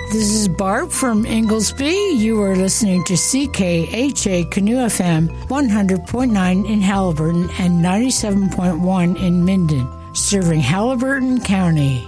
This is Barb from Inglesby. You are listening to CKHA Canoe FM 100.9 in Haliburton and 97.1 in Minden, serving Haliburton County.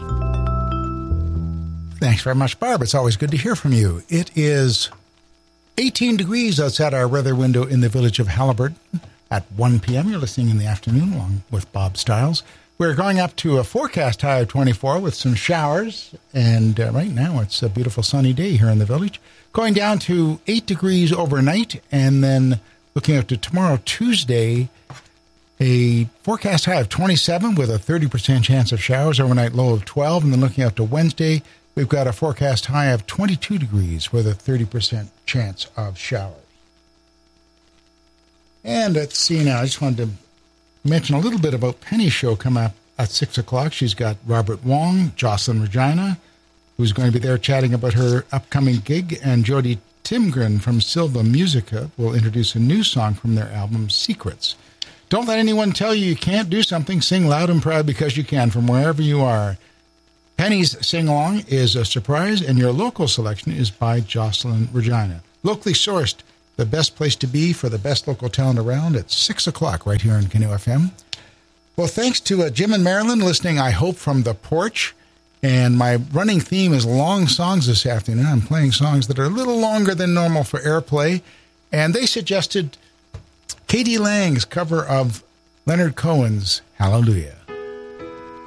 Thanks very much, Barb. It's always good to hear from you. It is 18 degrees outside our weather window in the village of Haliburton at 1 p.m. You're listening in the afternoon along with Bob Stiles. We're going up to a forecast high of 24 with some showers, and right now it's a beautiful sunny day here in the village. Going down to 8 degrees overnight, and then looking up to tomorrow, Tuesday, a forecast high of 27 with a 30% chance of showers, overnight low of 12, and then looking up to Wednesday, we've got a forecast high of 22 degrees with a 30% chance of showers. And let's see now, I just wanted to mention a little bit about Penny's show coming up at 6 o'clock. She's got Robert Wong, Jocelyn Regina, who's going to be there chatting about her upcoming gig, and Jody Timgren from Silva Musica will introduce a new song from their album, Secrets. Don't let anyone tell you can't do something. Sing loud and proud because you can from wherever you are. Penny's sing-along is a surprise, and your local selection is by Jocelyn Regina. Locally sourced, the best place to be for the best local talent around at 6 o'clock right here in Canoe FM. Well, thanks to Jim and Marilyn listening, I hope, from the porch. And my running theme is long songs this afternoon. I'm playing songs that are a little longer than normal for airplay. And they suggested Katie Lang's cover of Leonard Cohen's Hallelujah.